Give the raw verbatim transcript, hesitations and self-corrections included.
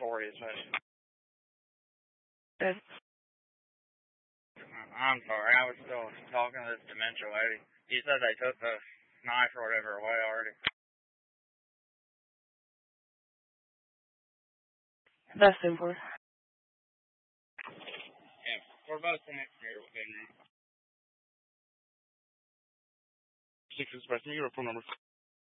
for you, so. Good. I'm sorry, I was still talking to this dementia lady. He said they took the knife or whatever away already. That's simple. Yeah, we're both in it here with him now. Six Express, can you get a phone number?